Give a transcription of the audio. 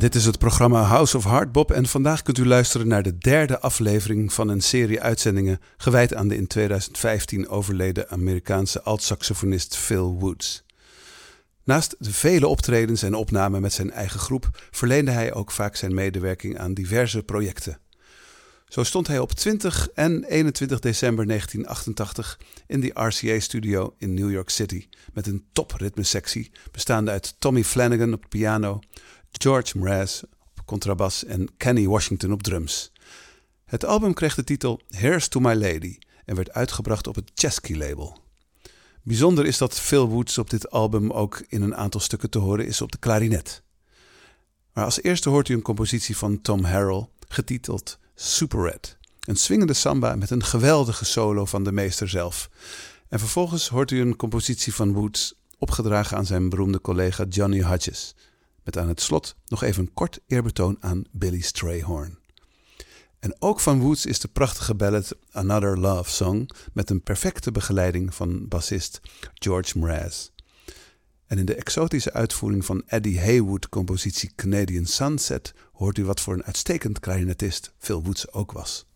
Dit is het programma House of Hardbop en vandaag kunt u luisteren naar de derde aflevering van een serie uitzendingen gewijd aan de in 2015 overleden Amerikaanse altsaxofonist Phil Woods. Naast de vele optredens en opnamen met zijn eigen groep verleende hij ook vaak zijn medewerking aan diverse projecten. Zo stond hij op 20 en 21 december 1988 in de RCA-studio in New York City met een topritmesectie bestaande uit Tommy Flanagan op piano, George Mraz op contrabas en Kenny Washington op drums. Het album kreeg de titel Here's to My Lady en werd uitgebracht op het Chesky-label. Bijzonder is dat Phil Woods op dit album ook in een aantal stukken te horen is op de klarinet. Maar als eerste hoort u een compositie van Tom Harrell, getiteld Super Red. Een swingende samba met een geweldige solo van de meester zelf. En vervolgens hoort u een compositie van Woods, opgedragen aan zijn beroemde collega Johnny Hodges. Met aan het slot nog even een kort eerbetoon aan Billy Strayhorn. En ook van Woods is de prachtige ballad Another Love Song met een perfecte begeleiding van bassist George Mraz. En in de exotische uitvoering van Eddie Haywood compositie Canadian Sunset hoort u wat voor een uitstekend klarinetist Phil Woods ook was.